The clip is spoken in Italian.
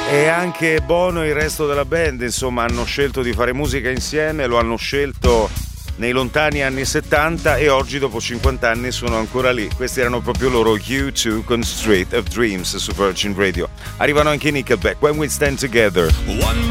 E anche Bono e il resto della band, insomma, hanno scelto di fare musica insieme, lo hanno scelto nei lontani anni 70 e oggi dopo 50 anni sono ancora lì. Questi erano proprio loro, U2 con Street of Dreams su Virgin Radio. Arrivano anche i Nickelback, When We Stand Together.